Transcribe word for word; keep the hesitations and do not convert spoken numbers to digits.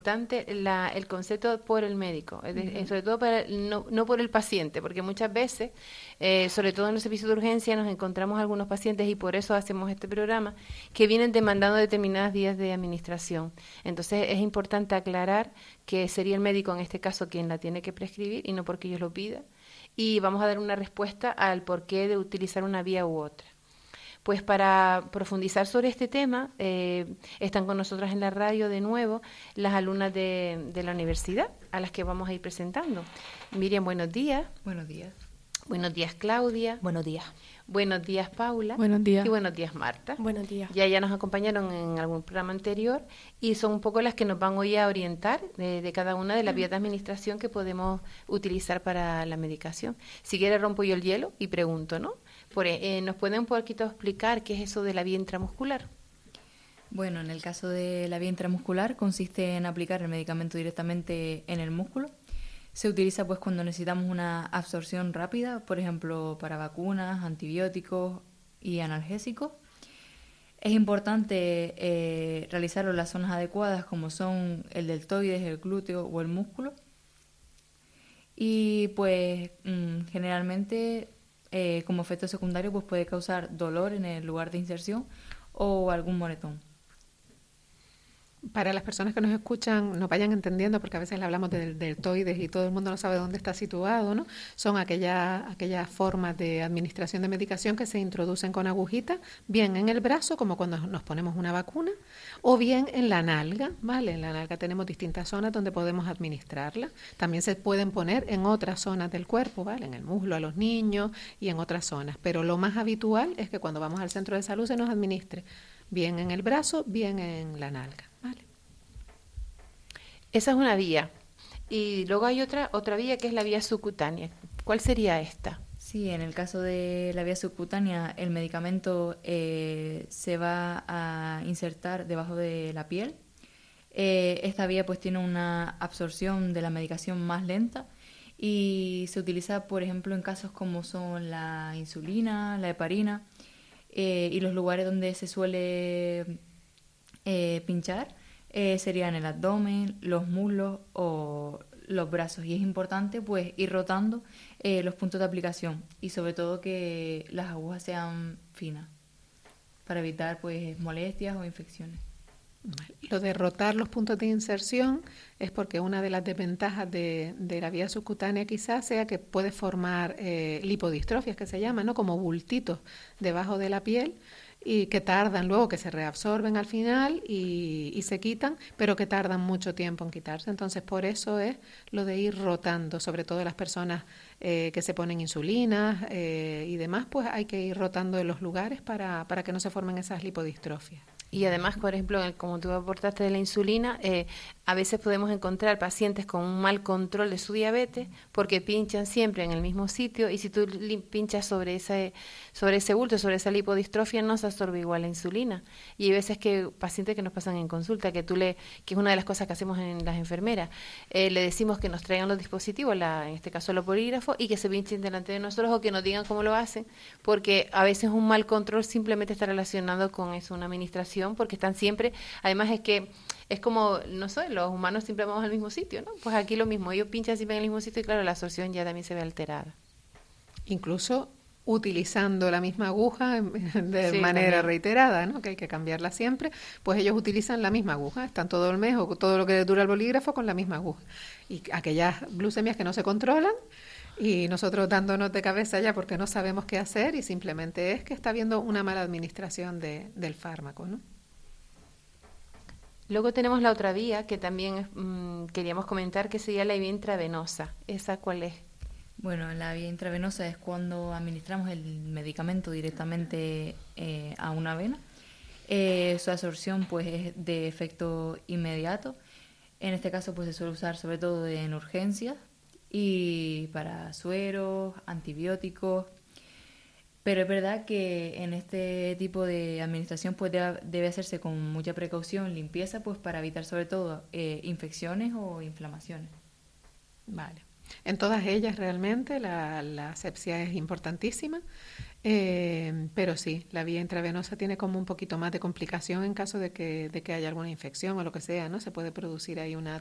importante la, el concepto por el médico, es de- uh-huh. sobre todo para, no, no por el paciente, porque muchas veces, eh, sobre todo en los servicios de urgencia, nos encontramos algunos pacientes, y por eso hacemos este programa, que vienen demandando determinadas vías de administración. Entonces es importante aclarar que sería el médico en este caso quien la tiene que prescribir y no porque ellos lo pidan, y vamos a dar una respuesta al porqué de utilizar una vía u otra. Pues para profundizar sobre este tema, eh, están con nosotras en la radio de nuevo las alumnas de, de la universidad, a las que vamos a ir presentando. Miriam, buenos días. Buenos días. Buenos días, Claudia. Buenos días. Buenos días, Paula. Buenos días. Y buenos días, Marta. Buenos días. Ya ya nos acompañaron en algún programa anterior y son un poco las que nos van hoy a orientar de, de cada una de las vías de administración que podemos utilizar para la medicación. Si quiere, rompo yo el hielo y pregunto, ¿no? Por, eh, ¿Nos pueden un poquito explicar qué es eso de la vía intramuscular? Bueno, en el caso de la vía intramuscular consiste en aplicar el medicamento directamente en el músculo. Se utiliza pues cuando necesitamos una absorción rápida, por ejemplo, para vacunas, antibióticos y analgésicos. Es importante eh, realizarlo en las zonas adecuadas, como son el deltoides, el glúteo o el músculo. Y pues mmm, generalmente eh, como efecto secundario pues puede causar dolor en el lugar de inserción o algún moretón. Para las personas que nos escuchan, nos vayan entendiendo, porque a veces le hablamos del deltoides y todo el mundo no sabe dónde está situado, ¿no? Son aquellas aquellas formas de administración de medicación que se introducen con agujitas, bien en el brazo, como cuando nos ponemos una vacuna, o bien en la nalga, ¿vale? En la nalga tenemos distintas zonas donde podemos administrarla. También se pueden poner en otras zonas del cuerpo, ¿vale? En el muslo a los niños y en otras zonas. Pero lo más habitual es que cuando vamos al centro de salud se nos administre bien en el brazo, bien en la nalga. Vale. Esa es una vía. Y luego hay otra otra vía que es la vía subcutánea. ¿Cuál sería esta? Sí, en el caso de la vía subcutánea, el medicamento eh, se va a insertar debajo de la piel. Eh, esta vía pues tiene una absorción de la medicación más lenta y se utiliza, por ejemplo, en casos como son la insulina, la heparina eh, y los lugares donde se suele Eh, pinchar eh, serían el abdomen, los muslos o los brazos, y es importante pues ir rotando eh, los puntos de aplicación y sobre todo que las agujas sean finas para evitar pues molestias o infecciones. Lo de rotar los puntos de inserción es porque una de las desventajas de, de la vía subcutánea quizás sea que puede formar eh, lipodistrofias, que se llaman, ¿no? Como bultitos debajo de la piel, y que tardan luego, que se reabsorben al final y, y se quitan, pero que tardan mucho tiempo en quitarse. Entonces, por eso es lo de ir rotando, sobre todo las personas eh, que se ponen insulinas eh, y demás, pues hay que ir rotando en los lugares para, para que no se formen esas lipodistrofias. Y además, por ejemplo, como tú aportaste de la insulina, eh, a veces podemos encontrar pacientes con un mal control de su diabetes porque pinchan siempre en el mismo sitio, y si tú pinchas sobre ese, sobre ese bulto, sobre esa lipodistrofia, no se absorbe igual la insulina. Y hay veces que pacientes que nos pasan en consulta, que tú le, que es una de las cosas que hacemos en las enfermeras, eh, le decimos que nos traigan los dispositivos, la, en este caso los polígrafos, y que se pinchen delante de nosotros o que nos digan cómo lo hacen, porque a veces un mal control simplemente está relacionado con eso, una administración, porque están siempre, además es que es como, no sé, los humanos siempre vamos al mismo sitio, ¿no? Pues aquí lo mismo, ellos pinchan siempre en el mismo sitio y claro, la absorción ya también se ve alterada. Incluso utilizando la misma aguja de Sí, manera también. reiterada, ¿no? Que hay que cambiarla siempre, pues ellos utilizan la misma aguja, están todo el mes o todo lo que les dura el bolígrafo con la misma aguja. Y aquellas glucemias que no se controlan, y nosotros dándonos de cabeza ya porque no sabemos qué hacer, y simplemente es que está habiendo una mala administración de, del fármaco, ¿no? Luego tenemos la otra vía que también mmm, queríamos comentar, que sería la vía intravenosa. ¿Esa cuál es? Bueno, la vía intravenosa es cuando administramos el medicamento directamente eh, a una vena. Eh, su absorción pues es de efecto inmediato. En este caso pues se suele usar sobre todo en urgencias y para sueros, antibióticos. Pero es verdad que en este tipo de administración pues debe, debe hacerse con mucha precaución, limpieza, pues para evitar sobre todo eh, infecciones o inflamaciones. Vale. En todas ellas realmente la, la asepsia es importantísima, eh, pero sí, la vía intravenosa tiene como un poquito más de complicación en caso de que, de que haya alguna infección o lo que sea, ¿no? Se puede producir ahí una